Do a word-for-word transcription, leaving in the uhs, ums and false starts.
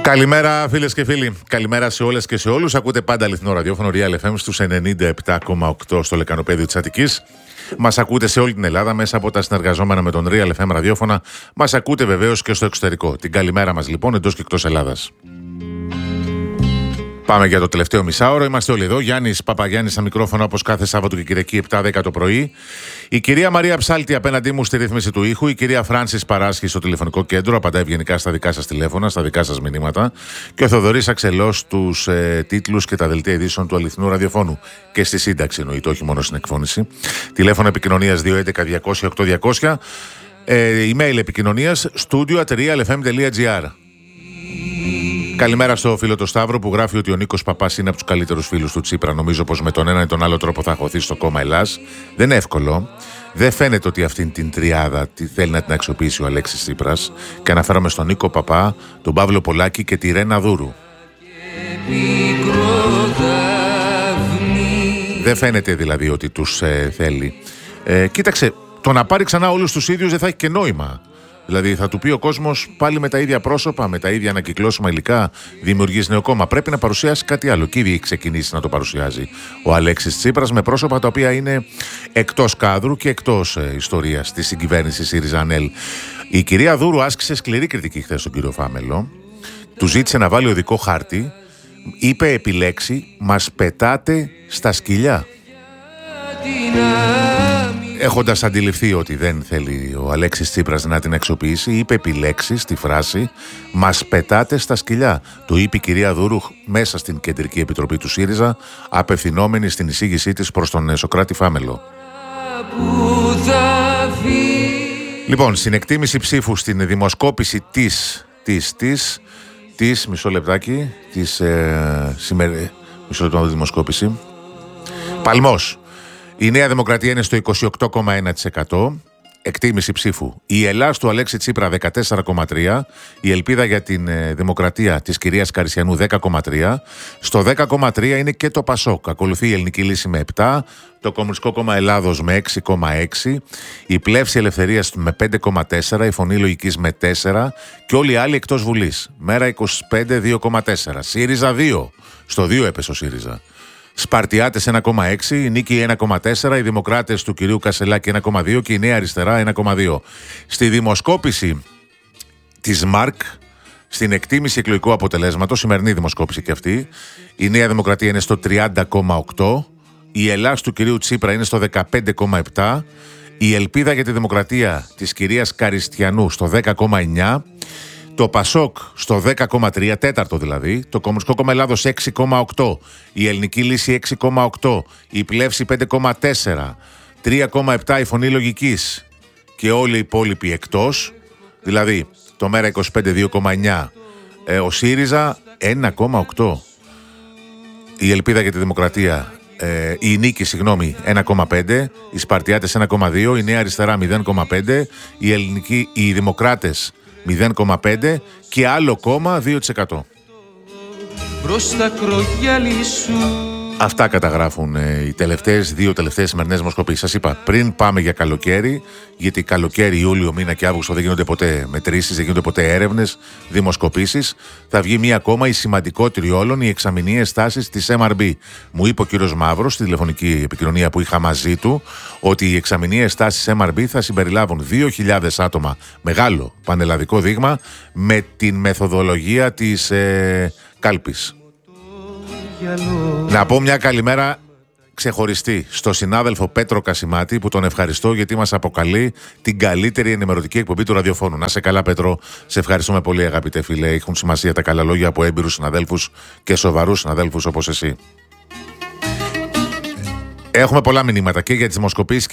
Καλημέρα φίλες και φίλοι, καλημέρα σε όλες και σε όλους. Ακούτε πάντα αληθινό ραδιόφωνο Real εφ εμ στους ενενήντα επτά κόμμα οκτώ στο λεκανοπέδιο της Αττικής. Μας ακούτε σε όλη την Ελλάδα μέσα από τα συνεργαζόμενα με τον Real εφ εμ ραδιόφωνα. Μας ακούτε βεβαίως και στο εξωτερικό. Την καλημέρα μας λοιπόν εντός και εκτός Ελλάδας. Πάμε για το τελευταίο μισάωρο. Είμαστε όλοι εδώ. Γιάννης Παπαγιάννης στα μικρόφωνα όπως κάθε Σάββατο και Κυριακή επτά δέκα το πρωί. Η κυρία Μαρία Ψάλτη απέναντί μου στη ρύθμιση του ήχου. Η κυρία Φράνσις Παράσχη στο τηλεφωνικό κέντρο. Απαντάει ευγενικά στα δικά σας τηλέφωνα, στα δικά σας μηνύματα. Και ο Θοδωρής Αξελός στους ε, τίτλους και τα δελτία ειδήσεων του αληθινού ραδιοφώνου. Και στη σύνταξη εννοείται, όχι μόνο στην εκφώνηση. Τηλέφωνο επικοινωνίας δύο έντεκα διακόσια οκτώ διακόσια. Ε, email επικοινωνίας studio at realfm.gr. Καλημέρα στο φίλο το Σταύρο που γράφει ότι ο Νίκος Παπάς είναι από τους καλύτερους φίλους του Τσίπρα. Νομίζω πως με τον έναν ή τον άλλο τρόπο θα χωθεί στο κόμμα Ελλάς. Δεν είναι εύκολο. Δεν φαίνεται ότι αυτήν την τριάδα τη θέλει να την αξιοποιήσει ο Αλέξης Τσίπρας. Και αναφέρομαι στον Νίκο Παπά, τον Παύλο Πολάκη και τη Ρένα Δούρου. Δεν φαίνεται δηλαδή ότι τους ε, θέλει. Ε, κοίταξε, το να πάρει ξανά όλους τους ίδιους δεν θα έχει και νόημα. Δηλαδή θα του πει ο κόσμος πάλι με τα ίδια πρόσωπα, με τα ίδια ανακυκλώσιμα υλικά, δημιουργείς νέο κόμμα. Πρέπει να παρουσιάσει κάτι άλλο. Και ήδη έχει ξεκινήσει να το παρουσιάζει ο Αλέξης Τσίπρας με πρόσωπα τα οποία είναι εκτός κάδρου και εκτός ε, ιστορίας της συγκυβέρνησης ΣΥΡΙΖΑ-ΑΝΕΛ. Η κυρία Δούρου άσκησε σκληρή κριτική χθες στον κύριο Φάμελο. Του ζήτησε να βάλει οδικό χάρτη. Είπε επιλέξει, μας πετάτε στα σκυλιά. Έχοντας αντιληφθεί ότι δεν θέλει ο Αλέξης Τσίπρας να την αξιοποιήσει, είπε επιλέξει στη φράση «Μας πετάτε στα σκυλιά». Το είπε η κυρία Δούρου μέσα στην Κεντρική Επιτροπή του ΣΥΡΙΖΑ, απευθυνόμενη στην εισήγησή της προς τον Σωκράτη Φάμελο. Λοιπόν, στην εκτίμηση ψήφου στην δημοσκόπηση της, της, της, της, μισό λεπτάκι, της, ε, σήμερα, μισό λεπτό δημοσκόπηση, Παλμός. Η Νέα Δημοκρατία είναι στο είκοσι οκτώ κόμμα ένα τοις εκατό, εκτίμηση ψήφου. Η Ελλάς του Αλέξη Τσίπρα δεκατέσσερα κόμμα τρία τοις εκατό, η Ελπίδα για την ε, Δημοκρατία της κυρίας Καρισιανού δέκα κόμμα τρία τοις εκατό, στο δέκα κόμμα τρία τοις εκατό είναι και το Πασόκ. Ακολουθεί η Ελληνική Λύση με επτά τοις εκατό, το Κομμουνιστικό Κόμμα Ελλάδος με έξι κόμμα έξι τοις εκατό, η Πλεύση Ελευθερίας με πέντε κόμμα τέσσερα τοις εκατό, η Φωνή Λογικής με τέσσερα τοις εκατό και όλοι οι άλλοι εκτός Βουλής. Μέρα είκοσι πέντε δύο κόμμα τέσσερα τοις εκατό, ΣΥΡΙΖΑ δύο, στο δύο έπεσε ο ΣΥΡΙΖΑ. Σπαρτιάτες ένα κόμμα έξι τοις εκατό, η Νίκη ένα κόμμα τέσσερα τοις εκατό, οι Δημοκράτες του κυρίου Κασελάκη ένα κόμμα δύο τοις εκατό και η Νέα Αριστερά ένα κόμμα δύο τοις εκατό. Στη δημοσκόπηση της ΜΑΡΚ, στην εκτίμηση εκλογικού αποτελέσματος, σημερινή δημοσκόπηση και αυτή, η Νέα Δημοκρατία είναι στο τριάντα κόμμα οκτώ τοις εκατό, η Ελλάς του κυρίου Τσίπρα είναι στο δεκαπέντε κόμμα επτά τοις εκατό, η Ελπίδα για τη Δημοκρατία της κυρίας Καριστιανού στο δέκα κόμμα εννιά τοις εκατό, το Πασόκ στο δέκα κόμμα τρία, τέταρτο δηλαδή, το Κομμουνιστικό Κόμμα Ελλάδος έξι κόμμα οκτώ, η Ελληνική Λύση έξι κόμμα οκτώ, η Πλεύση πέντε κόμμα τέσσερα, τρία κόμμα επτά η Φωνή Λογικής και όλοι οι υπόλοιποι εκτός, δηλαδή το Μέρα είκοσι πέντε δύο κόμμα εννιά, ε, ο ΣΥΡΙΖΑ ένα κόμμα οκτώ, η Ελπίδα για τη Δημοκρατία, ε, η Νίκη συγγνώμη ένα κόμμα πέντε, οι Σπαρτιάτες ένα κόμμα δύο, η Νέα Αριστερά μηδέν κόμμα πέντε, η Ελληνική, οι Δημοκράτες μηδέν κόμμα πέντε και άλλο κόμμα δύο τοις εκατό. Αυτά καταγράφουν ε, οι τελευταίες, δύο τελευταίες σημερινές δημοσκοπήσεις. Σας είπα πριν πάμε για καλοκαίρι, γιατί καλοκαίρι, Ιούλιο, μήνα και Αύγουστο δεν γίνονται ποτέ μετρήσεις, δεν γίνονται ποτέ έρευνες, δημοσκοπήσεις. Θα βγει μία ακόμα, η σημαντικότερη όλων, οι εξαμηνίες τάσεις της εμ αρ μπι. Μου είπε ο κύριος Μαύρος στη τηλεφωνική επικοινωνία που είχα μαζί του ότι οι εξαμηνίες τάσεις εμ αρ μπι θα συμπεριλάβουν δύο χιλιάδες άτομα, μεγάλο πανελλαδικό δείγμα, με την μεθοδολογία της ε, κάλπης. Να πω μια καλημέρα ξεχωριστή στο συνάδελφο Πέτρο Κασιμάτη που τον ευχαριστώ γιατί μας αποκαλεί την καλύτερη ενημερωτική εκπομπή του ραδιοφώνου. Να σε καλά Πέτρο, σε ευχαριστούμε πολύ αγαπητέ φίλε. Έχουν σημασία τα καλά λόγια από έμπειρους συναδέλφους και σοβαρούς συναδέλφους όπως εσύ. Έχουμε πολλά μηνύματα και για τις δημοσκοπήσεις